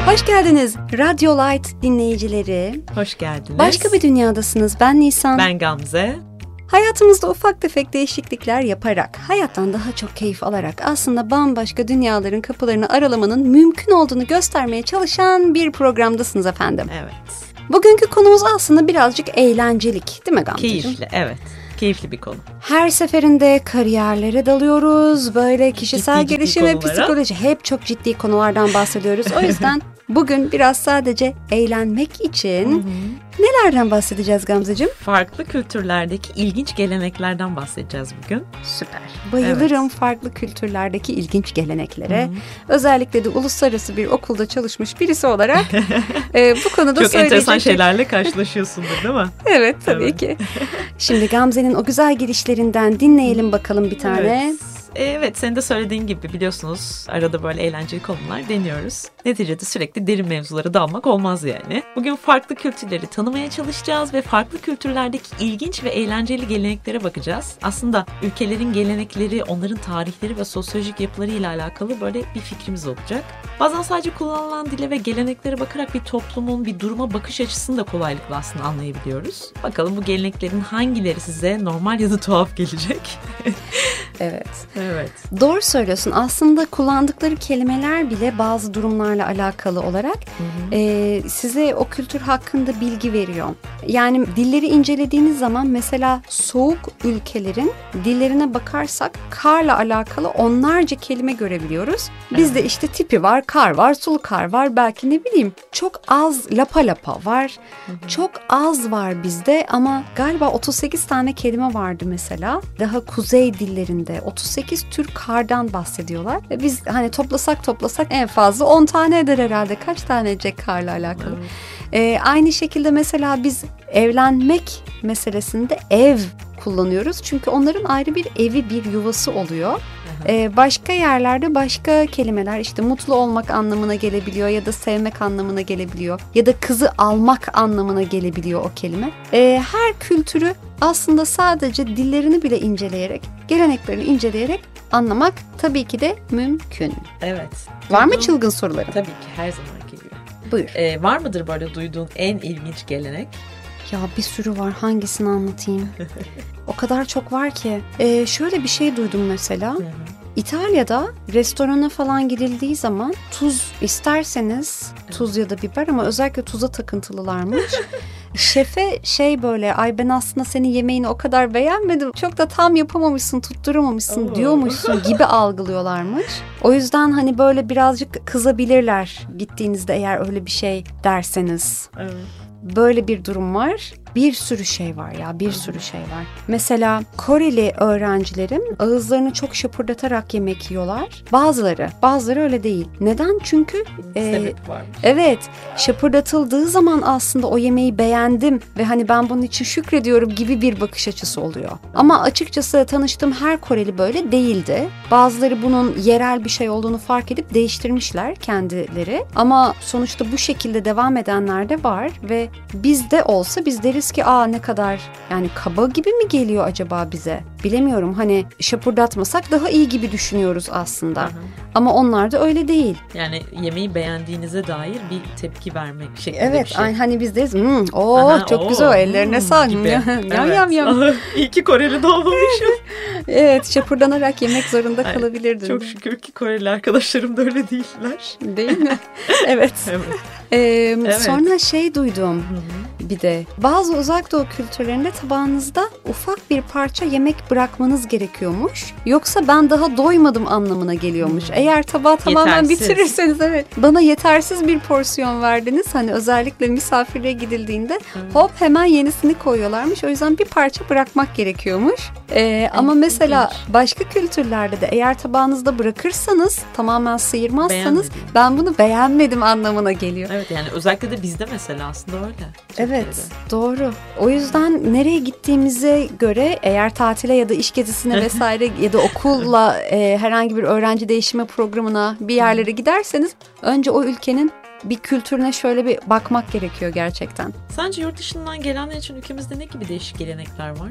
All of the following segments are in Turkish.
Hoş geldiniz Radyo Light dinleyicileri. Hoş geldiniz. Başka bir dünyadasınız. Ben Nisan. Ben Gamze. Hayatımızda ufak tefek değişiklikler yaparak, hayattan daha çok keyif alarak aslında bambaşka dünyaların kapılarını aralamanın mümkün olduğunu göstermeye çalışan bir programdasınız efendim. Evet. Bugünkü konumuz aslında birazcık eğlencelik, değil mi Gamzeciğim? Keyifli, evet. Keyifli bir konu. Her seferinde kariyerlere dalıyoruz, böyle kişisel ciddi gelişim ve konulara. psikoloji, hep çok ciddi konulardan bahsediyoruz. O yüzden bugün biraz sadece eğlenmek için nelerden bahsedeceğiz Gamzeciğim? Farklı kültürlerdeki ilginç geleneklerden bahsedeceğiz bugün. Süper. Bayılırım farklı kültürlerdeki ilginç geleneklere. Özellikle de uluslararası bir okulda çalışmış birisi olarak bu konuda Çok enteresan söyleyecek. şeylerle karşılaşıyorsundur değil mi? Evet tabii ki. Şimdi Gamze'nin o güzel girişlerinden dinleyelim bakalım bir tane. Evet, senin de söylediğin gibi biliyorsunuz arada böyle eğlenceli konular deniyoruz. Neticede sürekli derin mevzulara dalmak olmaz yani. Bugün farklı kültürleri tanımaya çalışacağız ve farklı kültürlerdeki ilginç ve eğlenceli geleneklere bakacağız. Aslında ülkelerin gelenekleri, onların tarihleri ve sosyolojik yapılarıyla alakalı böyle bir fikrimiz olacak. Bazen sadece kullanılan dile ve geleneklere bakarak bir toplumun bir duruma bakış açısını da kolaylıkla aslında anlayabiliyoruz. Bakalım bu geleneklerin hangileri size normal ya da tuhaf gelecek? Evet. Evet. Doğru söylüyorsun. Aslında kullandıkları kelimeler bile bazı durumlarla alakalı olarak size o kültür hakkında bilgi veriyor. Yani dilleri incelediğiniz zaman mesela soğuk ülkelerin dillerine bakarsak karla alakalı onlarca kelime görebiliyoruz. Bizde işte tipi var, kar var, sulu kar var, belki ne bileyim çok az lapa lapa var. Çok az var bizde ama galiba 38 tane kelime vardı mesela. Daha kuzey dillerinde 38 tür kardan bahsediyorlar. Ve biz hani toplasak en fazla 10 tane eder herhalde. Kaç tane edecek karla alakalı? Aynı şekilde mesela biz evlenmek meselesinde ev kullanıyoruz. Çünkü onların ayrı bir evi, bir yuvası oluyor. Başka yerlerde başka kelimeler işte mutlu olmak anlamına gelebiliyor ya da sevmek anlamına gelebiliyor ya da kızı almak anlamına gelebiliyor o kelime. Her kültürü aslında sadece dillerini bile inceleyerek, geleneklerini inceleyerek anlamak tabii ki de mümkün. Evet. Var mı çılgın soruların? Tabii ki her zaman geliyor. Buyur. Var mıdır böyle duyduğun en ilginç gelenek? Ya bir sürü var. Hangisini anlatayım? O kadar çok var ki. Şöyle bir şey duydum mesela. İtalya'da restorana falan girildiği zaman tuz isterseniz, tuz ya da biber ama özellikle tuza takıntılılarmış. Şefe böyle ay ben aslında senin yemeğini o kadar beğenmedim. Çok da tam yapamamışsın, tutturamamışsın diyormuşsun gibi algılıyorlarmış. O yüzden hani böyle birazcık kızabilirler gittiğinizde eğer öyle bir şey derseniz. Evet. Böyle bir durum var. Bir sürü şey var ya, bir sürü şey var. Mesela Koreli öğrencilerim ağızlarını çok şapırdatarak yemek yiyorlar. Bazıları öyle değil. Neden? Çünkü sebep varmış. Evet, şapırdatıldığı zaman aslında o yemeği beğendim ve hani ben bunun için şükrediyorum gibi bir bakış açısı oluyor. Ama açıkçası tanıştığım her Koreli böyle değildi. Bazıları bunun yerel bir şey olduğunu fark edip değiştirmişler kendileri. Ama sonuçta bu şekilde devam edenler de var ve bizde olsa biz deriz ki ne kadar yani kaba gibi mi geliyor acaba bize? Bilemiyorum, hani şapırdatmasak daha iyi gibi düşünüyoruz aslında. Ama onlar da öyle değil. Yani yemeği beğendiğinize dair bir tepki vermek şeklinde evet, bir şey. Hani biz deriz çok güzel, ellerine sağlık. Yam. İyi ki Koreli doğmamışım. Evet, şapırdanarak yemek zorunda kalabilirdin. Çok şükür ki Koreli arkadaşlarım da öyle değiller. Değil mi? Evet. Evet. Sonra duydum. Bir de bazı uzak doğu kültürlerinde tabağınızda ufak bir parça yemek bırakmanız gerekiyormuş. Yoksa ben daha doymadım anlamına geliyormuş. Eğer tabağı tamamen bitirirseniz bana yetersiz bir porsiyon verdiniz. Hani özellikle misafirliğe gidildiğinde hop hemen yenisini koyuyorlarmış. O yüzden bir parça bırakmak gerekiyormuş. Ama mesela başka kültürlerde de eğer tabağınızda bırakırsanız, tamamen sıyırmazsanız ben bunu beğenmedim anlamına geliyor. Evet, yani özellikle de bizde mesela aslında öyle. Evet, doğru. O yüzden nereye gittiğimize göre eğer tatile ya da iş gezisine vesaire ya da okulla herhangi bir öğrenci değişimi programına bir yerlere giderseniz önce o ülkenin bir kültürüne şöyle bir bakmak gerekiyor gerçekten. Sence yurt dışından gelenler için ülkemizde ne gibi değişik gelenekler var?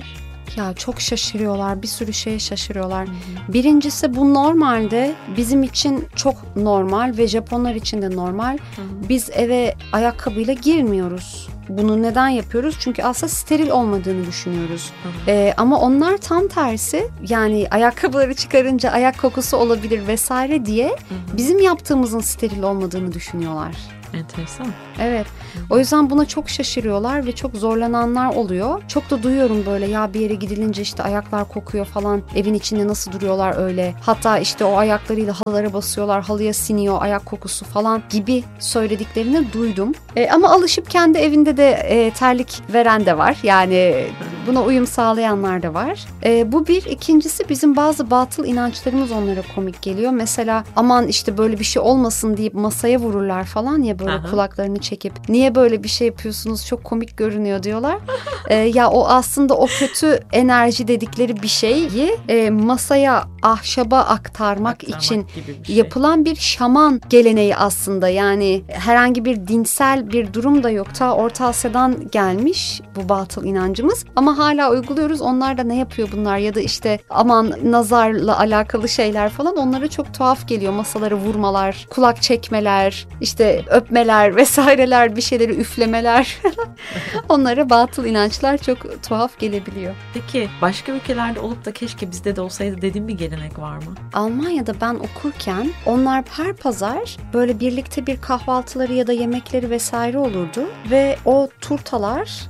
Ya çok şaşırıyorlar, bir sürü şeye şaşırıyorlar. Birincisi bu normalde bizim için çok normal ve Japonlar için de normal. Biz eve ayakkabıyla girmiyoruz. Bunu neden yapıyoruz? Çünkü aslında steril olmadığını düşünüyoruz. Ama onlar tam tersi, yani ayakkabıları çıkarınca ayak kokusu olabilir vesaire diye bizim yaptığımızın steril olmadığını düşünüyorlar. Enteresan. Evet. O yüzden buna çok şaşırıyorlar ve çok zorlananlar oluyor. Çok da duyuyorum böyle, ya bir yere gidilince işte ayaklar kokuyor falan. Evin içinde nasıl duruyorlar öyle. Hatta işte o ayaklarıyla halılara basıyorlar. Halıya siniyor ayak kokusu falan gibi söylediklerini duydum. Ama alışıp kendi evinde de terlik veren de var. Yani buna uyum sağlayanlar da var. Bu bir. İkincisi, bizim bazı batıl inançlarımız onlara komik geliyor. Mesela aman işte böyle bir şey olmasın deyip masaya vururlar falan ya, böyle kulaklarını çekip. Niye böyle bir şey yapıyorsunuz? Çok komik görünüyor diyorlar. Ya o aslında o kötü enerji dedikleri bir şeyi masaya, ahşaba aktarmak için bir yapılan bir şaman geleneği aslında. Yani herhangi bir dinsel bir durum da yok. Ta Orta Asya'dan gelmiş bu batıl inancımız. Ama hala uyguluyoruz. Onlar da ne yapıyor bunlar? Ya da işte aman nazarla alakalı şeyler falan onlara çok tuhaf geliyor. Masalara vurmalar, kulak çekmeler, işte öpmeler vesaireler, bir şeyleri üflemeler. Onlara batıl inançlar çok tuhaf gelebiliyor. Peki başka ülkelerde olup da keşke bizde de olsaydı dediğin bir gelenek var mı? Almanya'da ben okurken onlar her pazar böyle birlikte bir kahvaltıları ya da yemekleri vesaire olurdu ve o turtalar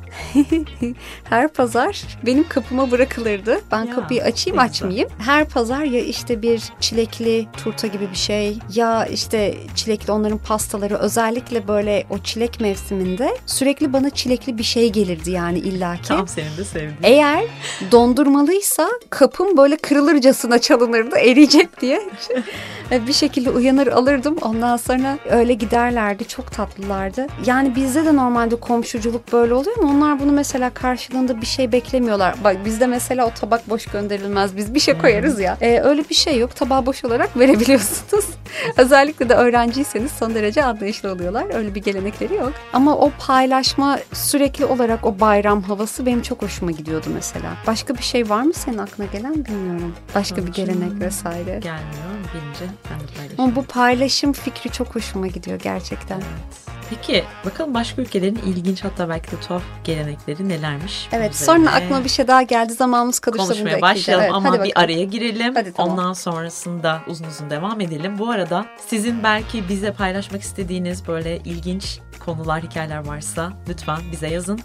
her pazar benim kapıma bırakılırdı. Ben kapıyı açayım açmayayım. Her pazar ya işte bir çilekli turta gibi bir şey, ya işte çilekli onların pastaları, özellikle böyle o çilek mevsiminde sürekli bana çilekli bir şey gelirdi yani illaki. Tam senin de sevdiğin. Eğer dondurmalıysa kapım böyle kırılırcasına çalınırdı, eriyecek diye. Bir şekilde uyanır alırdım. Ondan sonra öyle giderlerdi. Çok tatlılardı. Yani bizde de normalde komşuculuk böyle oluyor ama onlar bunu mesela karşılığında bir şey beklemiyorlar. Bak bizde mesela o tabak boş gönderilmez. Biz bir şey koyarız ya. Öyle bir şey yok. Tabağı boş olarak verebiliyorsunuz. Özellikle de öğrenciyseniz son derece anlayışlı oluyorlar. Öyle bir gelenekleri yok. Ama o paylaşma, sürekli olarak o bayram havası benim çok hoşuma gidiyordu mesela. Başka bir şey var mı senin aklına gelen, bilmiyorum. Başka bir gelenek vesaire. Gelmiyor bilince ben de paylaşıyorum. Ama bu paylaşım fikri çok hoşuma gidiyor gerçekten. Evet. Peki bakalım başka ülkelerin ilginç, hatta belki de tuhaf gelenekleri nelermiş? Evet, sonra aklıma bir şey daha geldi. Zamanımız kalırsa bunu da konuşmaya ekleyeceğim. başlayalım Evet, ama bir araya girelim. Hadi, tamam. Ondan sonrasında uzun uzun devam edelim. Bu arada sizin belki bize paylaşmak istediğiniz böyle ilginç konular, hikayeler varsa lütfen bize yazın.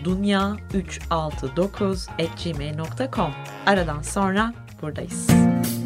baskabirdünya369@gmail.com. Aradan sonra buradayız.